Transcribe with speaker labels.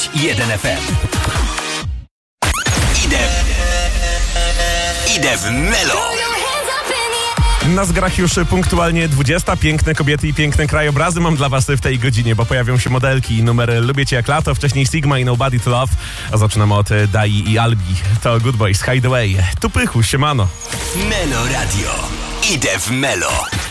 Speaker 1: 1 FM. Idę w Melo.
Speaker 2: Na zgrach już punktualnie 20. Piękne kobiety i piękne krajobrazy mam dla was w tej godzinie, bo pojawią się modelki. Numer Lubię Cię jak lato, wcześniej Sigma i Nobody to Love, a zaczynamy od Dai i Albi. To Good Boys Hideaway. Tu Pychu, siemano.
Speaker 1: Melo Radio. Idę w Melo.